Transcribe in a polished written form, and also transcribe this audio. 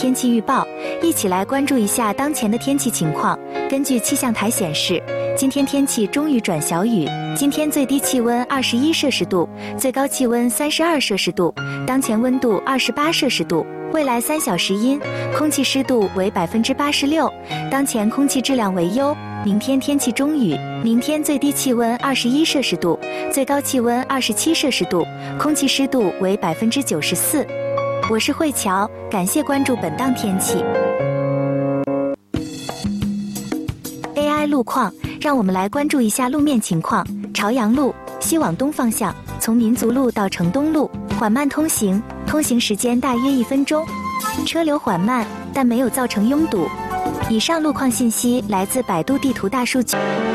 天气预报，一起来关注一下当前的天气情况。根据气象台显示，今天天气中雨转小雨，今天最低气温21摄氏度，最高气温32摄氏度，当前温度28摄氏度。未来3小时阴，空气湿度为86%，当前空气质量为优。明天天气中雨，明天最低气温21摄氏度，最高气温27摄氏度，空气湿度为94%。我是慧乔，感谢关注本档天气。AI 路况，让我们来关注一下路面情况。朝阳路西往东方向，从民族路到城东路缓慢通行，通行时间大约1分钟，车流缓慢，但没有造成拥堵。以上路况信息来自百度地图大数据。